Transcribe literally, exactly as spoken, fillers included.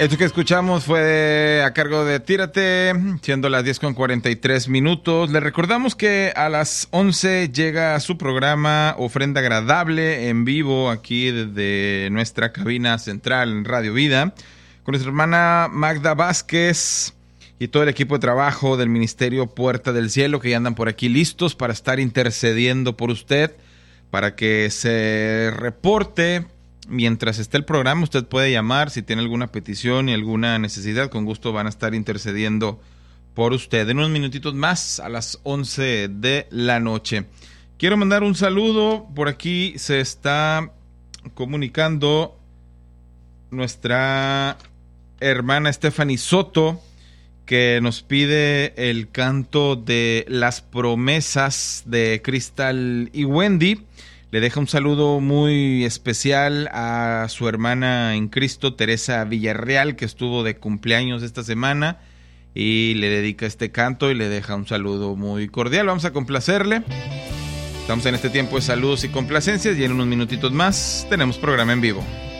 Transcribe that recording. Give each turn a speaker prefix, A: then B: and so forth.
A: Esto que escuchamos fue a cargo de Tírate, siendo las diez con cuarenta y tres minutos. Les recordamos que a las once llega su programa Ofrenda Agradable en vivo aquí desde nuestra cabina central en Radio Vida con nuestra hermana Magda Vázquez y todo el equipo de trabajo del Ministerio Puerta del Cielo que ya andan por aquí listos para estar intercediendo por usted, para que se reporte. Mientras esté el programa, usted puede llamar si tiene alguna petición y alguna necesidad. Con gusto van a estar intercediendo por usted. En unos minutitos más, a las once de la noche. Quiero mandar un saludo. Por aquí se está comunicando nuestra hermana Stephanie Soto, que nos pide el canto de Las Promesas de Crystal y Wendy. Le deja un saludo muy especial a su hermana en Cristo, Teresa Villarreal, que estuvo de cumpleaños esta semana, y le dedica este canto y le deja un saludo muy cordial. Vamos a complacerle. Estamos en este tiempo de saludos y complacencias y en unos minutitos más tenemos programa en vivo.